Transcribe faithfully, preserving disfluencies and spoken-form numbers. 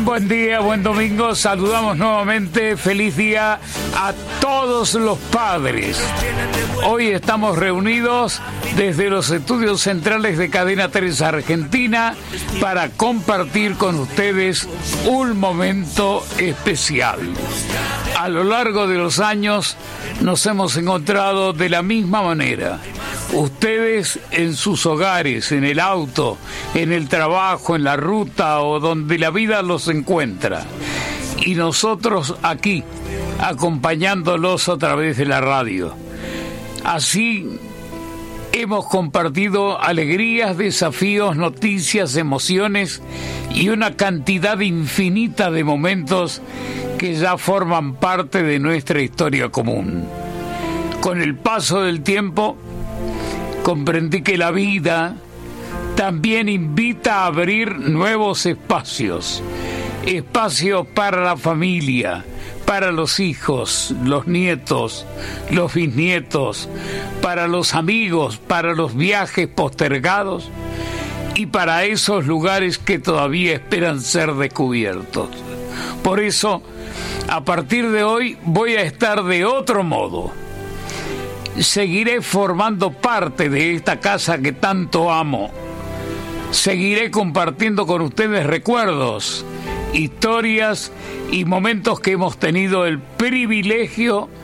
Buen día, buen domingo. Saludamos nuevamente. Feliz día a todos los padres. Hoy estamos reunidos desde los estudios centrales de Cadena tres Argentina para compartir con ustedes un momento especial. A lo largo de los años nos hemos encontrado de la misma manera. Ustedes en sus hogares, en el auto, en el trabajo, en la ruta o donde la vida los encuentra. Y nosotros aquí, acompañándolos a través de la radio. Así hemos compartido alegrías, desafíos, noticias, emociones y una cantidad infinita de momentos que ya forman parte de nuestra historia común. Con el paso del tiempo, comprendí que la vida también invita a abrir nuevos espacios, espacios para la familia, para los hijos, los nietos, los bisnietos, para los amigos, para los viajes postergados y para esos lugares que todavía esperan ser descubiertos. Por eso, a partir de hoy voy a estar de otro modo. Seguiré formando parte de esta casa que tanto amo. Seguiré compartiendo con ustedes recuerdos, historias y momentos que hemos tenido el privilegio